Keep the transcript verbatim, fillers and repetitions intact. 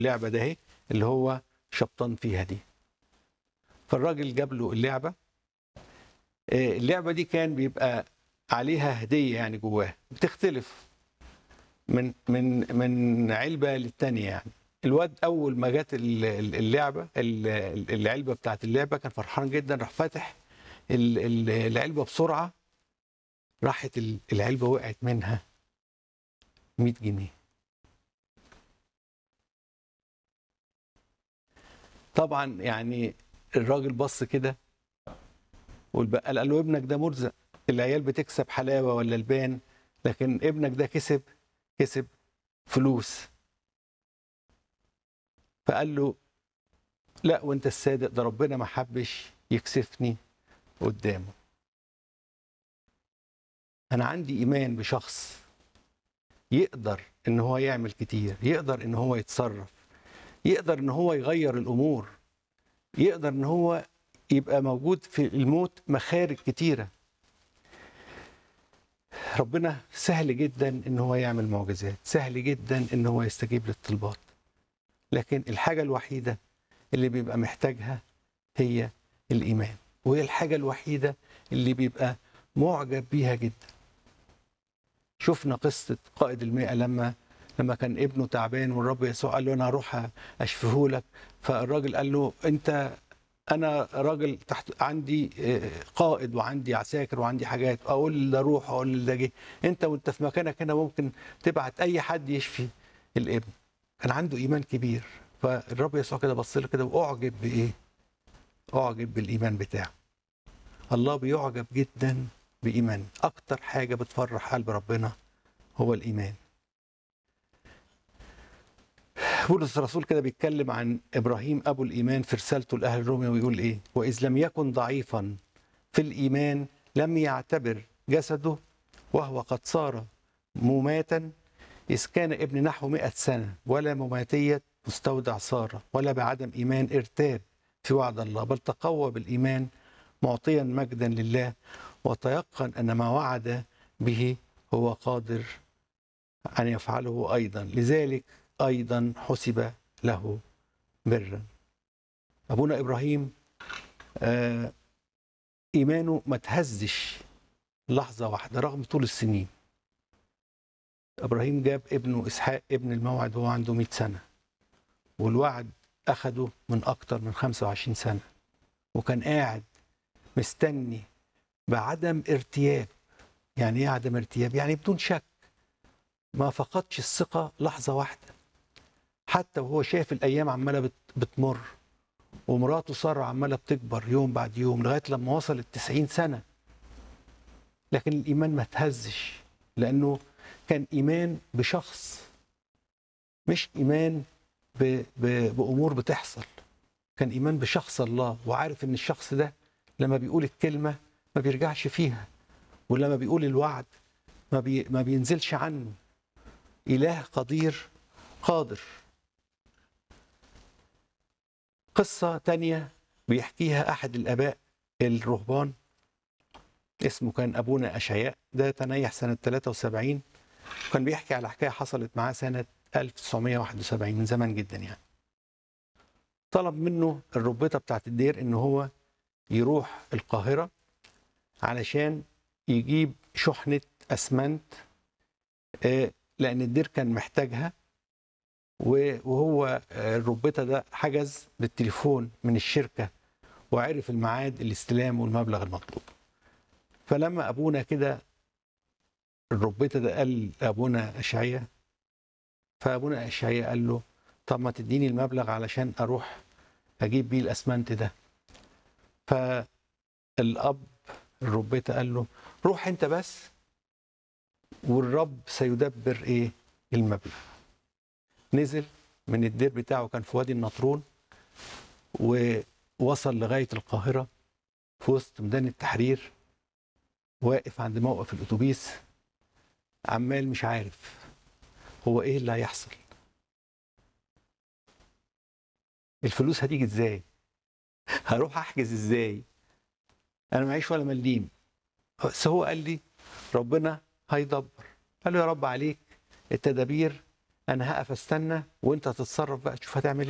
اللعبه ده اهي اللي هو شبطان فيها دي. فالراجل جاب له اللعبه. آه، اللعبه دي كان بيبقى عليها هديه يعني جواها بتختلف من من من علبه للتانيه يعني. الواد اول ما جت ال- ال- اللعبه ال- العلبه بتاعت اللعبه كان فرحان جدا، راح فاتح ال- ال- العلبه بسرعه، راحت ال- العلبه وقعت منها مية جنيه. طبعا يعني الراجل بص كده، والبقال قال له ابنك ده مرزق، العيال بتكسب حلاوه ولا البان، لكن ابنك ده كسب كسب فلوس. فقال له لا وانت الصادق، ده ربنا ما حبش يكسفني قدامه. انا عندي ايمان بشخص يقدر ان هو يعمل كتير، يقدر ان هو يتصرف، يقدر ان هو يغير الامور، يقدر ان هو يبقى موجود في الموت مخارج كتيره. ربنا سهل جدا ان هو يعمل معجزات، سهل جدا ان هو يستجيب للطلبات، لكن الحاجه الوحيده اللي بيبقى محتاجها هي الايمان، وهي الحاجه الوحيده اللي بيبقى معجب بيها جدا. شفنا قصه قائد المئة لما لما كان ابنه تعبان والرب يسوع قال له انا هروح اشفيه لك، فالراجل قال له انت، انا راجل تحت عندي قائد وعندي عساكر وعندي حاجات، اقول ده روح اقول ده جه، انت وانت في مكانك هنا ممكن تبعت اي حد يشفي الابن. كان عنده ايمان كبير. فالرب يسوع كده بص له كده واعجب بايه؟ اعجب بالايمان بتاعه. الله بيعجب جدا بايمان. اكتر حاجه بتفرح قلب ربنا هو الايمان. بولس الرسول كده بيتكلم عن ابراهيم ابو الايمان في رسالته لاهل روميا ويقول ايه؟ واذ لم يكن ضعيفا في الايمان لم يعتبر جسده وهو قد صار مماتا، اذ كان ابن نحو مئة سنه، ولا مماتيه مستودع ساره، ولا بعدم ايمان ارتاب في وعد الله، بل تقوى بالايمان معطيا مجدا لله، وتيقن ان ما وعد به هو قادر ان يفعله ايضا، لذلك ايضا حسب له برا. ابونا ابراهيم آه ايمانه ما تهزش لحظه واحده رغم طول السنين. ابراهيم جاب ابنه اسحاق ابن الموعد وهو عنده مئة سنه، والوعد اخده من اكتر من خمسة وعشرين سنه، وكان قاعد مستني بعدم ارتياب. يعني ايه عدم ارتياب؟ يعني بدون شك، ما فقدش الثقه لحظه واحده، حتى وهو شايف الايام عماله بت- بتمر، ومراته ساره عماله بتكبر يوم بعد يوم لغايه لما وصلت تسعين سنه، لكن الايمان ما تهزش، لانه كان ايمان بشخص، مش ايمان ب... ب... بامور بتحصل. كان ايمان بشخص الله، وعارف ان الشخص ده لما بيقول الكلمه ما بيرجعش فيها، ولما بيقول الوعد ما, بي... ما بينزلش عنه. اله قدير قادر. قصه تانية بيحكيها احد الاباء الرهبان، اسمه كان ابونا اشعياء، ده تنيح سنه ثلاثة وسبعين، كان بيحكي على حكايه حصلت معاه سنه ألف وتسعمائة وواحد وسبعين، من زمان جدا يعني. طلب منه الربيطه بتاعت الدير ان هو يروح القاهره علشان يجيب شحنه اسمنت، آه، لان الدير كان محتاجها، وهو آه، الربيطه ده حجز بالتليفون من الشركه وعرف الميعاد الاستلام والمبلغ المطلوب. فلما ابونا كده الربيطه ده قال لابونا اشعياء، فابونا اشعياء قال له طب ما تديني المبلغ علشان اروح اجيب بيه الاسمنت ده. فالاب الربيطه قال له روح انت بس، والرب سيدبر ايه المبلغ. نزل من الدير بتاعه، كان في وادي النطرون، ووصل لغايه القاهره في وسط ميدان التحرير، واقف عند موقف الاتوبيس عمال مش عارف هو ايه اللي هيحصل، الفلوس هتيجي ازاي، هروح احجز ازاي، انا معيش ولا مليم. بس هو قال لي ربنا هيدبر. قال له يا رب عليك التدابير انا هقف استنى وانت تتصرف بقى تشوف هتعمل